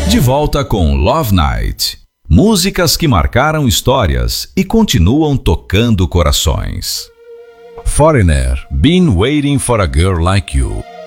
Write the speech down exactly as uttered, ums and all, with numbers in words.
De volta com Love Night. Músicas que marcaram histórias e continuam tocando corações. Foreigner, Been Waiting for a Girl Like You.